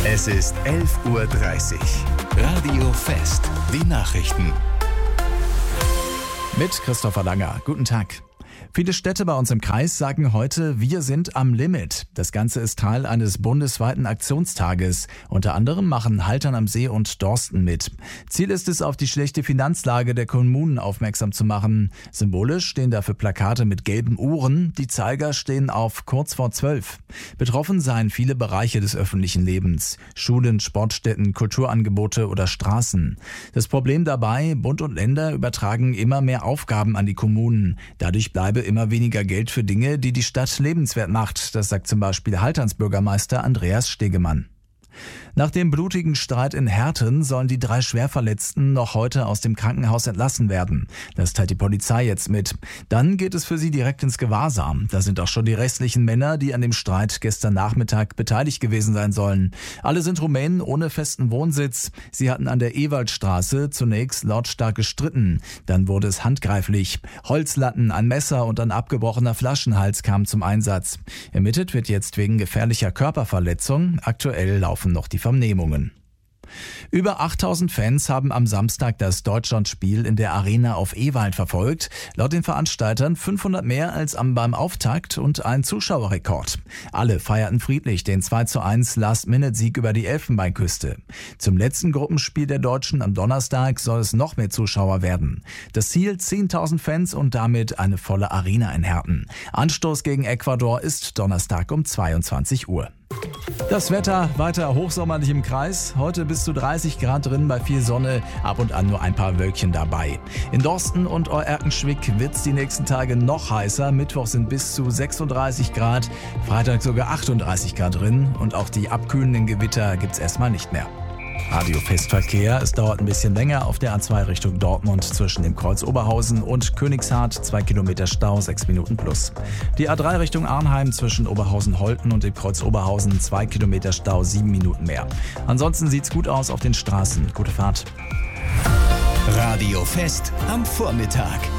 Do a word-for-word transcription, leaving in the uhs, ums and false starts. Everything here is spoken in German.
Es ist elf Uhr dreißig. Radio Fest. Die Nachrichten. Mit Christopher Langer. Guten Tag. Viele Städte bei uns im Kreis sagen heute, wir sind am Limit. Das Ganze ist Teil eines bundesweiten Aktionstages. Unter anderem machen Haltern am See und Dorsten mit. Ziel ist es, auf die schlechte Finanzlage der Kommunen aufmerksam zu machen. Symbolisch stehen dafür Plakate mit gelben Uhren. Die Zeiger stehen auf kurz vor zwölf. Betroffen seien viele Bereiche des öffentlichen Lebens. Schulen, Sportstätten, Kulturangebote oder Straßen. Das Problem dabei, Bund und Länder übertragen immer mehr Aufgaben an die Kommunen. Dadurch bleibe immer weniger Geld für Dinge, die die Stadt lebenswert macht. Das sagt zum Beispiel Halterns Bürgermeister Andreas Stegemann. Nach dem blutigen Streit in Herten sollen die drei Schwerverletzten noch heute aus dem Krankenhaus entlassen werden. Das teilt die Polizei jetzt mit. Dann geht es für sie direkt ins Gewahrsam. Da sind auch schon die restlichen Männer, die an dem Streit gestern Nachmittag beteiligt gewesen sein sollen. Alle sind Rumänen ohne festen Wohnsitz. Sie hatten an der Ewaldstraße zunächst lautstark gestritten. Dann wurde es handgreiflich. Holzlatten, ein Messer und ein abgebrochener Flaschenhals kamen zum Einsatz. Ermittelt wird jetzt wegen gefährlicher Körperverletzung. Aktuell laufen noch die Vernehmungen. Über achttausend Fans haben am Samstag das Deutschlandspiel in der Arena auf Ewald verfolgt. Laut den Veranstaltern fünfhundert mehr als am beim Auftakt und ein Zuschauerrekord. Alle feierten friedlich den zwei zu eins Last-Minute-Sieg über die Elfenbeinküste. Zum letzten Gruppenspiel der Deutschen am Donnerstag soll es noch mehr Zuschauer werden. Das Ziel zehntausend Fans und damit eine volle Arena in Herten. Anstoß gegen Ecuador ist Donnerstag um zweiundzwanzig Uhr. Das Wetter weiter hochsommerlich im Kreis. Heute bis zu dreißig Grad drin bei viel Sonne, ab und an nur ein paar Wölkchen dabei. In Dorsten und Euerkenschwick wird es die nächsten Tage noch heißer. Mittwoch sind bis zu sechsunddreißig Grad, Freitag sogar achtunddreißig Grad drin. Und auch die abkühlenden Gewitter gibt es erstmal nicht mehr. Radio-Festverkehr. Es dauert ein bisschen länger auf der A zwei Richtung Dortmund zwischen dem Kreuz Oberhausen und Königshardt. Zwei Kilometer Stau, sechs Minuten plus. Die A drei Richtung Arnheim zwischen Oberhausen-Holten und dem Kreuz Oberhausen. Zwei Kilometer Stau, sieben Minuten mehr. Ansonsten sieht's gut aus auf den Straßen. Gute Fahrt. Radio Fest am Vormittag.